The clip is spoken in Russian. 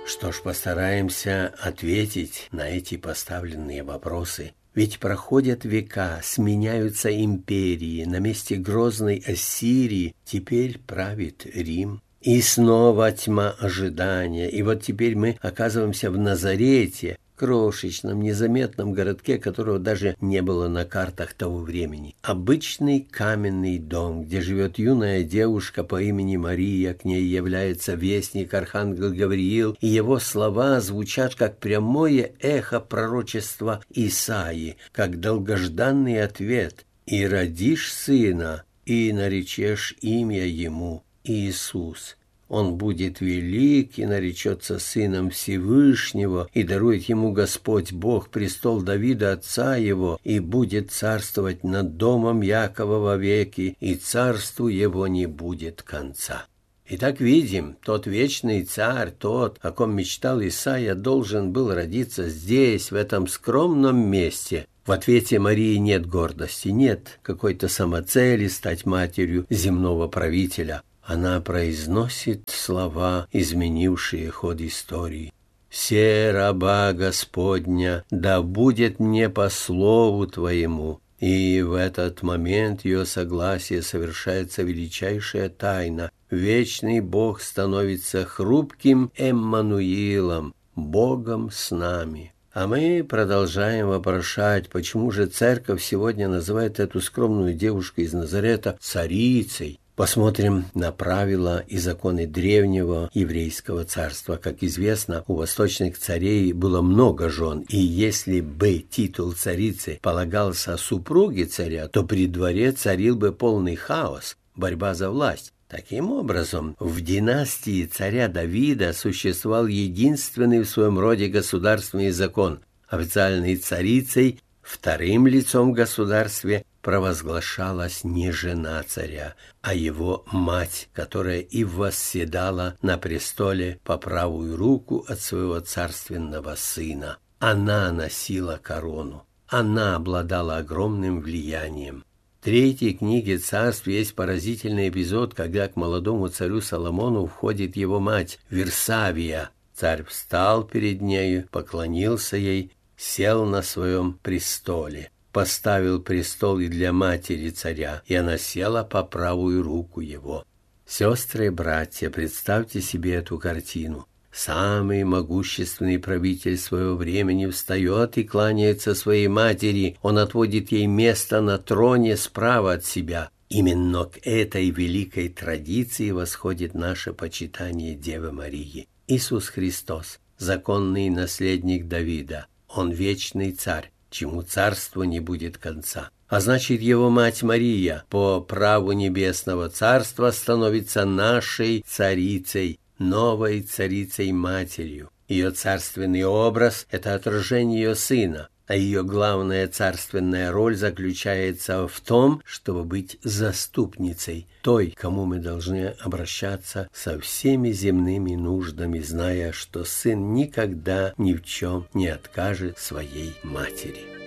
Что ж, постараемся ответить на эти поставленные вопросы. Ведь проходят века, сменяются империи, на месте грозной Ассирии теперь правит Рим. И снова тьма ожидания, и вот теперь мы оказываемся в Назарете, крошечном, незаметном городке, которого даже не было на картах того времени. Обычный каменный дом, где живет юная девушка по имени Мария, к ней является вестник архангел Гавриил, и его слова звучат как прямое эхо пророчества Исаии, как долгожданный ответ: «И родишь сына, и наречешь имя ему Иисус». Он будет велик и наречется Сыном Всевышнего, и дарует ему Господь Бог престол Давида отца его, и будет царствовать над домом Якова вовеки, и царству его не будет конца. Итак, видим, тот вечный царь, тот, о ком мечтал Исаия, должен был родиться здесь, в этом скромном месте. В ответе Марии нет гордости, нет какой-то самоцели стать матерью земного правителя. Она произносит слова, изменившие ход истории. «Се раба Господня, да будет мне по слову Твоему». И в этот момент ее согласия совершается величайшая тайна. Вечный Бог становится хрупким Эммануилом, Богом с нами. А мы продолжаем вопрошать, почему же церковь сегодня называет эту скромную девушку из Назарета царицей. Посмотрим на правила и законы древнего еврейского царства. Как известно, у восточных царей было много жен, и если бы титул царицы полагался супруге царя, то при дворе царил бы полный хаос, борьба за власть. Таким образом, в династии царя Давида существовал единственный в своем роде государственный закон. Официальной царицей, вторым лицом в государстве, провозглашалась не жена царя, а его мать, которая и восседала на престоле по правую руку от своего царственного сына. Она носила корону, она обладала огромным влиянием. В третьей книге царств есть поразительный эпизод, когда к молодому царю Соломону входит его мать Версавия. Царь встал перед нею, поклонился ей, сел на своем престоле. Поставил престол и для матери царя, и она села по правую руку его. Сестры и братья, представьте себе эту картину. Самый могущественный правитель своего времени встает и кланяется своей матери. Он отводит ей место на троне справа от себя. Именно к этой великой традиции восходит наше почитание Девы Марии. Иисус Христос, законный наследник Давида, Он вечный царь, чему царству не будет конца. А значит, его мать Мария по праву небесного царства становится нашей царицей, новой царицей-матерью. Ее царственный образ – это отражение ее сына, а ее главная царственная роль заключается в том, чтобы быть заступницей, той, кому мы должны обращаться со всеми земными нуждами, зная, что сын никогда ни в чем не откажет своей матери.